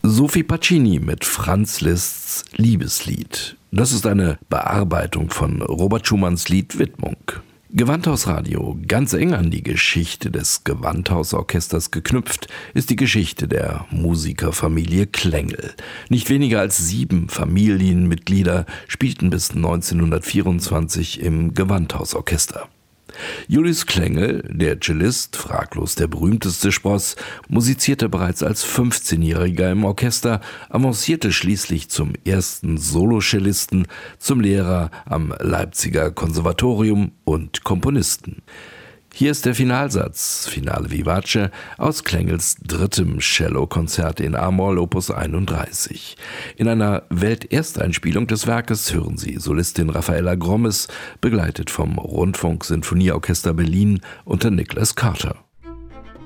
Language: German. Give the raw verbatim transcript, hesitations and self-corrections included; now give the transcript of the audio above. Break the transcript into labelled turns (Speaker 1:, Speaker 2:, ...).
Speaker 1: Sophie Pacini mit Franz Liszt's Liebeslied. Das ist eine Bearbeitung von Robert Schumanns Lied Widmung. Gewandhausradio, ganz eng an die Geschichte des Gewandhausorchesters geknüpft, ist die Geschichte der Musikerfamilie Klengel. Nicht weniger als sieben Familienmitglieder spielten bis neunzehnhundertvierundzwanzig im Gewandhausorchester. Julius Klengel, der Cellist, fraglos der berühmteste Spross, musizierte bereits als fünfzehnjähriger im Orchester, avancierte schließlich zum ersten Solocellisten, zum Lehrer am Leipziger Konservatorium und Komponisten. Hier ist der Finalsatz, Finale Vivace, aus Klengels drittem Cellokonzert in A-Moll Opus einunddreißig. In einer Weltersteinspielung des Werkes hören Sie Solistin Raffaella Grommes, begleitet vom Rundfunk-Sinfonieorchester Berlin unter Nicholas Carter.